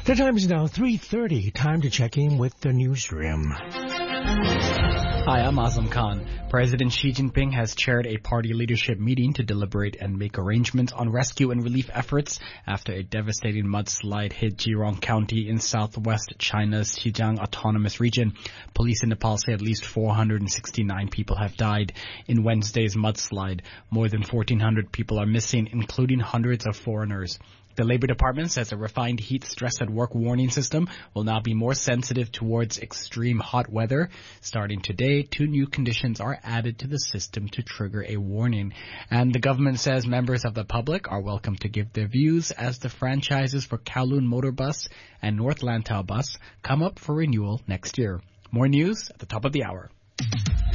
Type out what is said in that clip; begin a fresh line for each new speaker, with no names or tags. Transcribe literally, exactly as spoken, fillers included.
The time is now three thirty. Time to check in with the newsroom.
Hi, I'm Azam Khan. President Xi Jinping has chaired a party leadership meeting to deliberate and make arrangements on rescue and relief efforts after a devastating mudslide hit Zhejiang County in southwest China's Xinjiang Autonomous Region. Police in Nepal say at least four hundred sixty-nine people have died in Wednesday's mudslide. More than fourteen hundred people are missing, including hundreds of foreigners. The Labor Department says a refined heat stress at work warning system will now be more sensitive towards extreme hot weather. Starting today, two new conditions are added to the system to trigger a warning. And the government says members of the public are welcome to give their views as the franchises for Kowloon Motor Bus and North Lantau Bus come up for renewal next year. More news at the top of the hour.